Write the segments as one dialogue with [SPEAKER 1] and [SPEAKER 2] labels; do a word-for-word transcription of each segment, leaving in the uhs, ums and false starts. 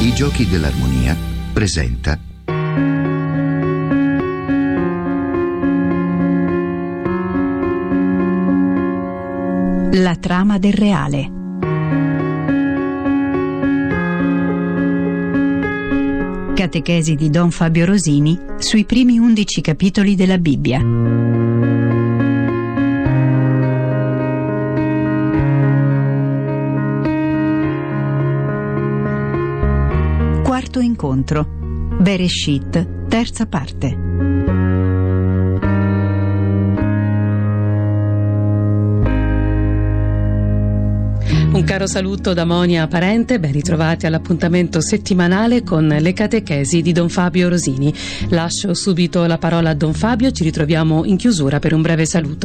[SPEAKER 1] I Giochi dell'Armonia presenta
[SPEAKER 2] La trama del reale. Catechesi di Don Fabio Rosini sui primi undici capitoli della Bibbia. Quarto incontro. Bereshit, terza parte.
[SPEAKER 3] Un caro saluto da Monia Parente, ben ritrovati all'appuntamento settimanale con le catechesi di Don Fabio Rosini. Lascio subito la parola a Don Fabio, ci ritroviamo in chiusura per un breve saluto.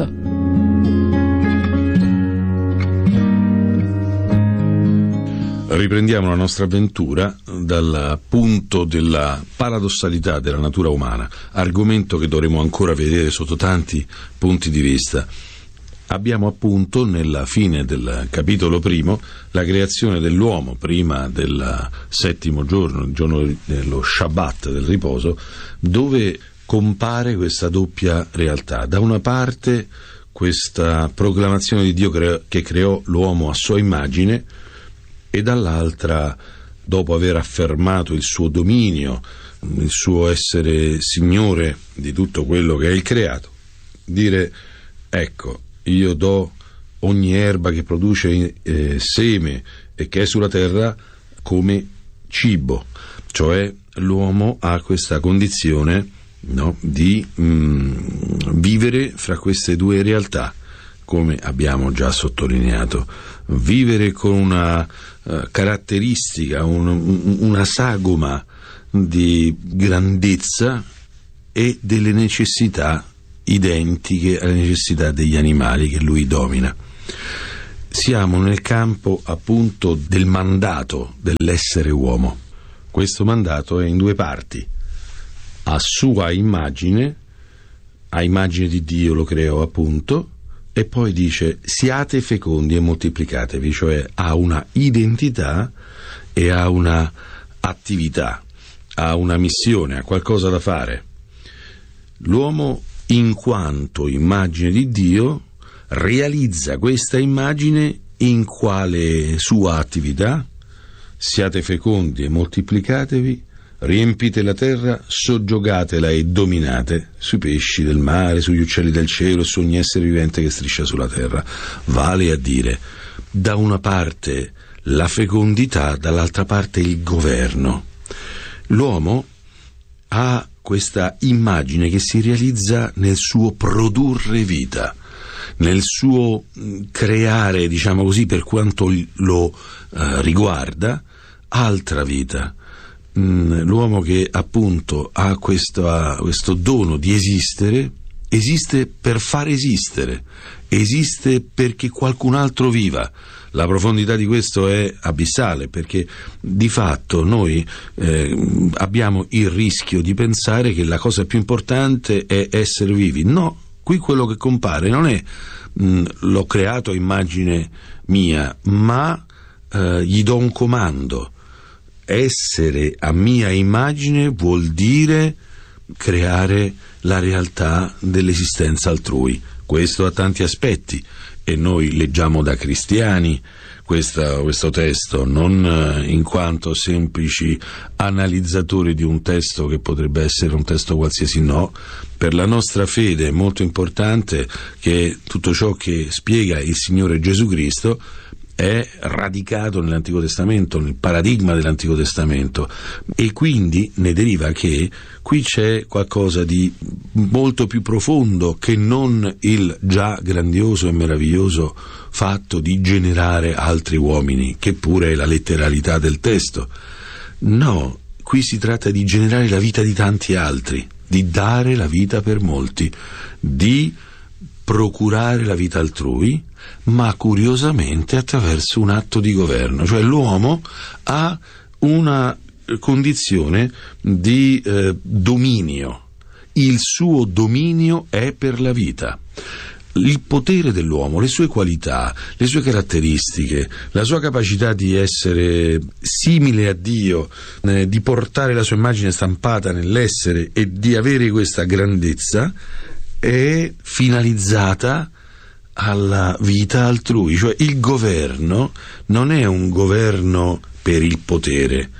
[SPEAKER 4] Riprendiamo la nostra avventura dal punto della paradossalità della natura umana, argomento che dovremo ancora vedere sotto tanti punti di vista. Abbiamo appunto nella fine del capitolo primo la creazione dell'uomo prima del settimo giorno, il giorno dello Shabbat, del riposo, dove compare questa doppia realtà. Da una parte questa proclamazione di Dio che creò l'uomo a sua immagine, e dall'altra, dopo aver affermato il suo dominio, il suo essere signore di tutto quello che è il creato, dire: ecco, io do ogni erba che produce eh, seme e che è sulla terra come cibo. Cioè l'uomo ha questa condizione, no, di mh, vivere fra queste due realtà, come abbiamo già sottolineato, vivere con una uh, caratteristica, un, un, una sagoma di grandezza e delle necessità identiche alle necessità degli animali che lui domina. Siamo nel campo appunto del mandato dell'essere uomo. Questo mandato è in due parti: a sua immagine, a immagine di Dio lo creò appunto, e poi dice: siate fecondi e moltiplicatevi, cioè ha una identità e ha una attività, ha una missione, ha qualcosa da fare. L'uomo, in quanto immagine di Dio, realizza questa immagine in quale sua attività? Siate fecondi e moltiplicatevi, riempite la terra, soggiogatela e dominate sui pesci del mare, sugli uccelli del cielo e su ogni essere vivente che striscia sulla terra. Vale a dire, da una parte la fecondità, dall'altra parte il governo. L'uomo ha questa immagine che si realizza nel suo produrre vita, nel suo creare, diciamo così, per quanto lo uh, riguarda, altra vita. Mm, l'uomo che appunto ha questo, ha questo dono di esistere, esiste per far esistere, esiste perché qualcun altro viva. La profondità di questo è abissale, perché di fatto noi eh, abbiamo il rischio di pensare che la cosa più importante è essere vivi. No, qui quello che compare non è mh, l'ho creato a immagine mia, ma eh, gli do un comando. Essere a mia immagine vuol dire creare la realtà dell'esistenza altrui. Questo ha tanti aspetti, e noi leggiamo da cristiani questa, questo testo, non in quanto semplici analizzatori di un testo che potrebbe essere un testo qualsiasi, no. Per la nostra fede è molto importante che tutto ciò che spiega il Signore Gesù Cristo è radicato nell'Antico Testamento, nel paradigma dell'Antico Testamento, e quindi ne deriva che qui c'è qualcosa di molto più profondo che non il già grandioso e meraviglioso fatto di generare altri uomini, che pure è la letteralità del testo. No, qui si tratta di generare la vita di tanti altri, di dare la vita per molti, di procurare la vita altrui, ma curiosamente attraverso un atto di governo. Cioè l'uomo ha una condizione di eh, dominio. Il suo dominio è per la vita. il potere dell'uomo, le sue qualità, le sue caratteristiche, la sua capacità di essere simile a Dio, eh, di portare la sua immagine stampata nell'essere e di avere questa grandezza, è finalizzata alla vita altrui. Cioè il governo non è un governo per il potere,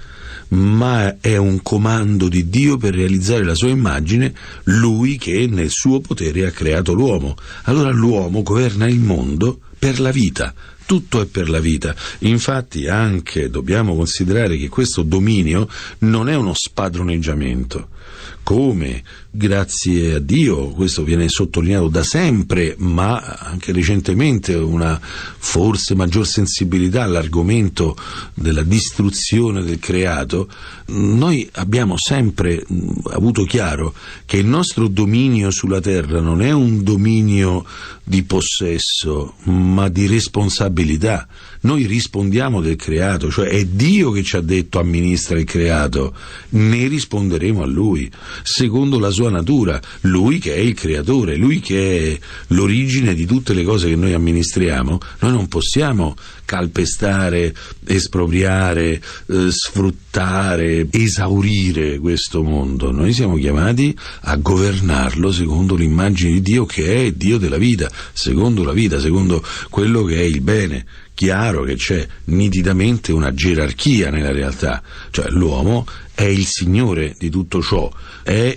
[SPEAKER 4] ma è un comando di Dio per realizzare la sua immagine, lui che nel suo potere ha creato l'uomo. Allora l'uomo governa il mondo per la vita, tutto è per la vita. Infatti anche dobbiamo considerare che questo dominio non è uno spadroneggiamento, come grazie a Dio questo viene sottolineato da sempre, ma anche recentemente una forse maggior sensibilità all'argomento della distruzione del creato. Noi abbiamo sempre avuto chiaro che il nostro dominio sulla terra non è un dominio di possesso, ma di responsabilità. Noi rispondiamo del creato, cioè è Dio che ci ha detto amministra il creato, ne risponderemo a lui secondo la sua natura, lui che è il creatore, lui che è l'origine di tutte le cose che noi amministriamo. Noi non possiamo calpestare, espropriare, eh, sfruttare, esaurire questo mondo. Noi siamo chiamati a governarlo secondo l'immagine di Dio, che è Dio della vita, secondo la vita, secondo quello che è il bene. Chiaro che c'è nitidamente una gerarchia nella realtà, cioè l'uomo è il signore di tutto ciò, è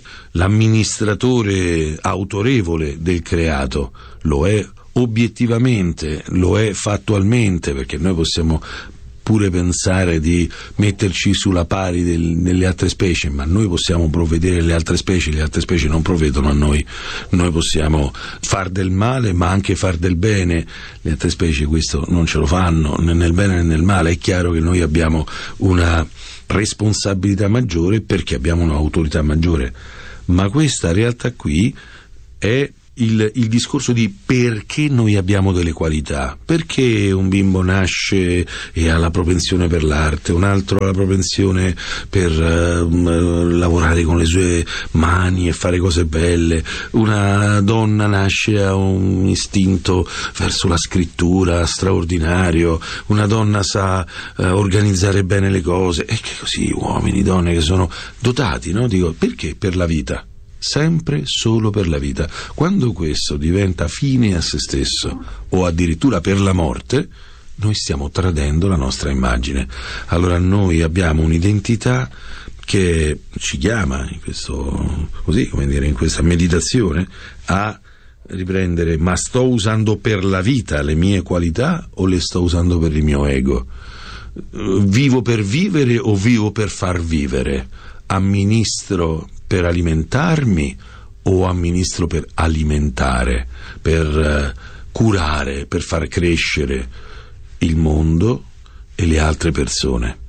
[SPEAKER 4] l'amministratore autorevole del creato, lo è obiettivamente, lo è fattualmente, perché noi possiamo pure pensare di metterci sulla pari del, delle altre specie, ma noi possiamo provvedere alle altre specie, le altre specie non provvedono a noi. Noi possiamo far del male ma anche far del bene, le altre specie questo non ce lo fanno, né nel bene né nel male. È chiaro che noi abbiamo una responsabilità maggiore perché abbiamo un'autorità maggiore, ma questa realtà qui è Il, il discorso di perché noi abbiamo delle qualità. Perché un bimbo nasce e ha la propensione per l'arte, un altro ha la propensione per uh, lavorare con le sue mani e fare cose belle, una donna nasce e ha un istinto verso la scrittura straordinario, una donna sa uh, organizzare bene le cose, e che così uomini, donne che sono dotati, no? Dico, perché? Per la vita. Sempre solo per la vita. Quando questo diventa fine a se stesso o addirittura per la morte, noi stiamo tradendo la nostra immagine. Allora noi abbiamo un'identità che ci chiama in questo, così come dire, in questa meditazione a riprendere: ma sto usando per la vita le mie qualità o le sto usando per il mio ego? Vivo per vivere o vivo per far vivere? Amministro per alimentarmi o amministro per alimentare, per uh, curare, per far crescere il mondo e le altre persone?